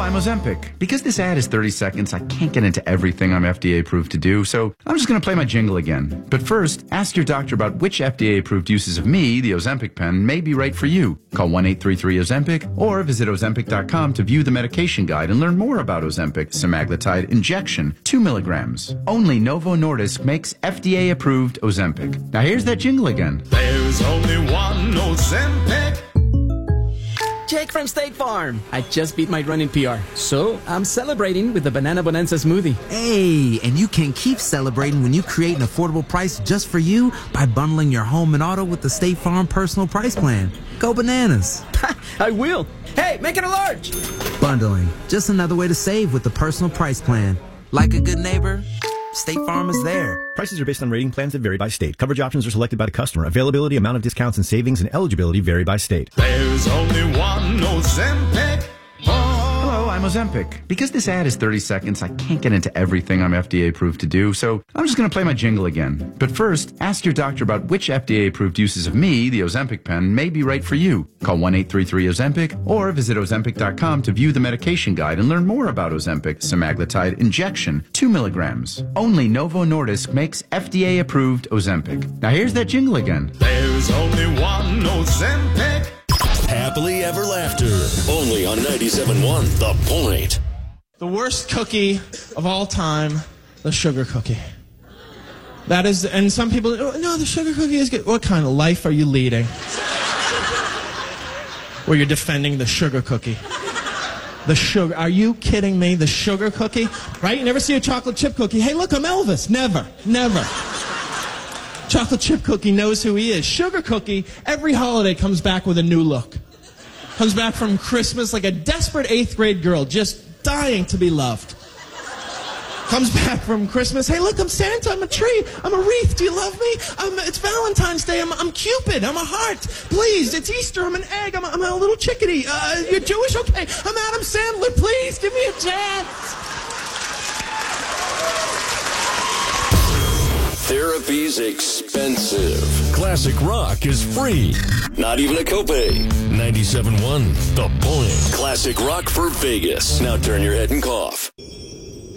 I'm Ozempic. Because this ad is 30 seconds, I can't get into everything I'm FDA approved to do, so I'm just going to play my jingle again. But first, ask your doctor about which FDA approved uses of me, the Ozempic pen, may be right for you. Call 1-833-OZEMPIC or visit Ozempic.com to view the medication guide and learn more about Ozempic semaglutide injection, 2 milligrams. Only Novo Nordisk makes FDA approved Ozempic. Now here's that jingle again. There's only one Ozempic. Jake from State Farm. I just beat my running PR, so I'm celebrating with the Banana Bonanza smoothie. Hey, and you can keep celebrating when you create an affordable price just for you by bundling your home and auto with the State Farm Personal Price Plan. Go bananas. I will. Hey, make it a large. Bundling, just another way to save with the Personal Price Plan. Like a good neighbor, State Farm is there. Prices are based on rating plans that vary by state. Coverage options are selected by the customer. Availability, amount of discounts and savings, and eligibility vary by state. There's only one Ozempic. Hello, I'm Ozempic. Because this ad is 30 seconds, I can't get into everything I'm FDA approved to do, so I'm just going to play my jingle again. But first, ask your doctor about which FDA approved uses of me, the Ozempic pen, may be right for you. Call 1-833-OZEMPIC or visit Ozempic.com to view the medication guide and learn more about Ozempic semaglutide injection, 2 milligrams. Only Novo Nordisk makes FDA approved Ozempic. Now here's that jingle again. There's only one Ozempic. Happily Ever Laughter. Only on 97.1 The Point. The worst cookie of all time, the sugar cookie. That is, and some people, oh, no, the sugar cookie is good. What kind of life are you leading? Where you're defending the sugar cookie. The sugar, are you kidding me? The sugar cookie? Right? You never see a chocolate chip cookie. Hey, look, I'm Elvis. Never. Never. Chocolate chip cookie knows who he is. Sugar cookie, every holiday comes back with a new look. Comes back from Christmas like a desperate 8th grade girl just dying to be loved. Comes back from Christmas, hey look, I'm Santa, I'm a tree, I'm a wreath, do you love me? It's Valentine's Day, I'm Cupid, I'm a heart, please, it's Easter, I'm an egg, I'm a little chickadee, you're Jewish? Okay, I'm Adam Sandler, please, give me a chance. Therapy's expensive. Classic rock is free. Not even a copay. 97.1 The Point. Classic rock for Vegas. Now turn your head and cough.